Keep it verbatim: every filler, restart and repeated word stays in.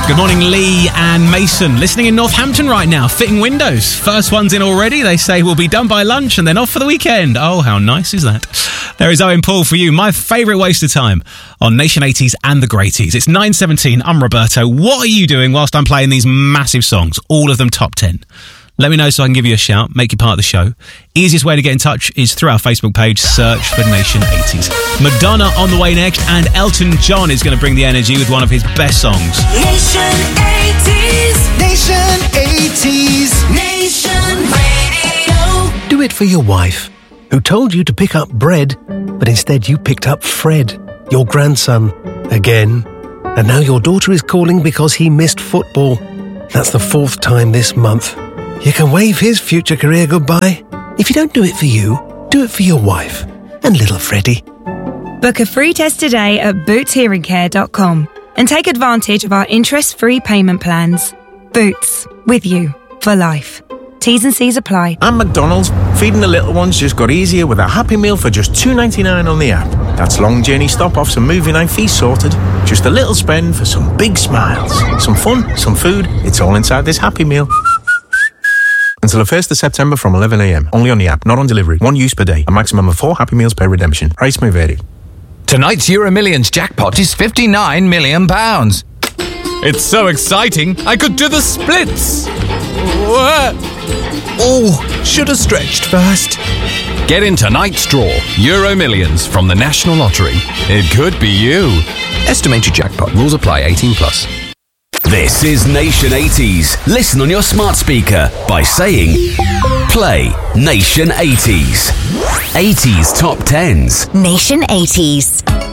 Good morning, Lee and Mason. Listening in Northampton right now, fitting windows. First one's in already. They say we'll be done by lunch and then off for the weekend. Oh, how nice is that? There is Owen Paul for you, my favourite waste of time on Nation eighties and the Greaties. It's nine seventeen. I'm Roberto. What are you doing whilst I'm playing these massive songs? All of them top ten. Let me know so I can give you a shout, make you part of the show. Easiest way to get in touch is through our Facebook page, search for Nation eighties. Madonna on the way next, and Elton John is going to bring the energy with one of his best songs. Nation eighties, Nation eighties, Nation Radio. Do it for your wife, who told you to pick up bread, but instead you picked up Fred, your grandson, again. And now your daughter is calling because he missed football. That's the fourth time this month. You can wave his future career goodbye. If you don't do it for you, do it for your wife and little Freddie. Book a free test today at boots hearing care dot com and take advantage of our interest-free payment plans. Boots, with you for life. T's and C's apply. And McDonald's, feeding the little ones just got easier with a Happy Meal for just two ninety-nine on the app. That's long journey stop-offs and movie night fees sorted. Just a little spend for some big smiles. Some fun, some food, it's all inside this Happy Meal. Until the first of September from eleven a.m. Only on the app, not on delivery. One use per day. A maximum of four Happy Meals per redemption. Price may vary. Tonight's Euro Millions jackpot is fifty-nine million pounds. It's so exciting, I could do the splits. Oh, should have stretched first. Get in tonight's draw. Euro Millions from the National Lottery. It could be you. Estimated jackpot. Rules apply. eighteen plus. This is Nation eighties. Listen on your smart speaker by saying, play Nation eighties. eighties top tens. Nation eighties.